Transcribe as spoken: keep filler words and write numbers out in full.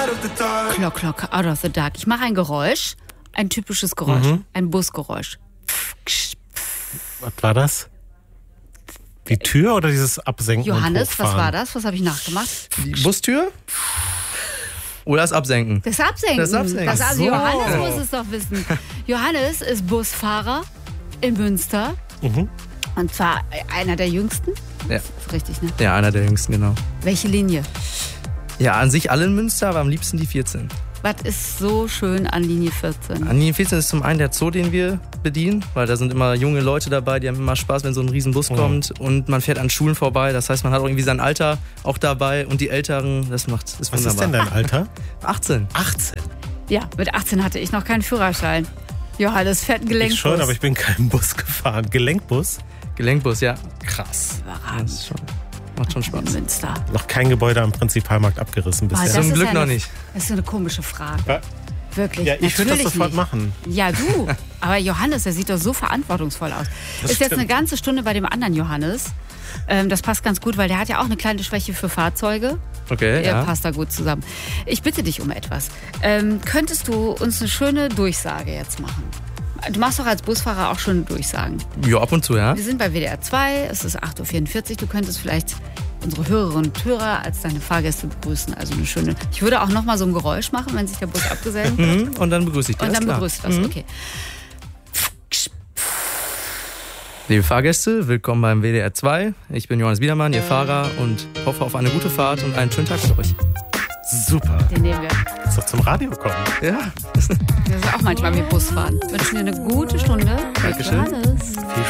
Klock, klock, out of the dark. Ich mache ein Geräusch, ein typisches Geräusch, mhm. ein Busgeräusch. Was war das? Die Tür oder dieses Absenken? Johannes, und was war das? Was habe ich nachgemacht? Die Bustür? Oder das Absenken? Das Absenken. Das Absenken. Das, also so. Johannes muss es doch wissen. Johannes ist Busfahrer in Münster. Mhm. Und zwar einer der jüngsten. Ja. Das ist richtig, ne? Ja, einer der jüngsten, genau. Welche Linie? Ja, an sich alle in Münster, aber am liebsten die vierzehn. Was ist so schön an Linie vierzehn? An Linie vierzehn ist zum einen der Zoo, den wir bedienen, weil da sind immer junge Leute dabei, die haben immer Spaß, wenn so ein Riesenbus mhm. kommt, und man fährt an Schulen vorbei, das heißt, man hat auch irgendwie sein Alter auch dabei und die Älteren, das macht ist Was wunderbar. ist denn dein Alter? achtzehn. achtzehn? Ja, mit achtzehn hatte ich noch keinen Führerschein. Johannes fährt einen Gelenkbus. Ich schon, aber ich bin keinen Bus gefahren. Gelenkbus? Gelenkbus, ja. Krass. Das ist schon, macht schon Spaß. In Münster. Noch kein Gebäude am Prinzipalmarkt abgerissen Boah, bisher. das Zum ist Glück ja noch eine, nicht. Das ist so eine komische Frage. Ja. Wirklich. Ja, ich würde das Natürlich sofort nicht. machen. Ja, du. Aber Johannes, der sieht doch so verantwortungsvoll aus. Das ist jetzt stimmt. eine ganze Stunde bei dem anderen Johannes. Ähm, das passt ganz gut, weil der hat ja auch eine kleine Schwäche für Fahrzeuge. Okay, Der ja. passt da gut zusammen. Ich bitte dich um etwas. Ähm, könntest du uns eine schöne Durchsage jetzt machen? Du machst doch als Busfahrer auch schöne Durchsagen. Ja, ab und zu, ja. Wir sind bei W D R zwei, es ist acht Uhr vierundvierzig. Du könntest vielleicht unsere Hörerinnen und Hörer als deine Fahrgäste begrüßen. Also eine schöne. Ich würde auch noch mal so ein Geräusch machen, wenn sich der Bus abgesellt hat. Mhm, und dann begrüße ich dich. Und dann alles klar. begrüßt das, Mhm. okay. Liebe Fahrgäste, willkommen beim W D R zwei. Ich bin Johannes Biedermann, Ihr Fahrer, und hoffe auf eine gute Fahrt und einen schönen Tag mit euch. Super. Den nehmen wir. Kannst doch zum Radio kommen. Ja. Wir sind auch manchmal mit Bus fahren. Wünschen dir eine gute Stunde. Dankeschön. Johannes.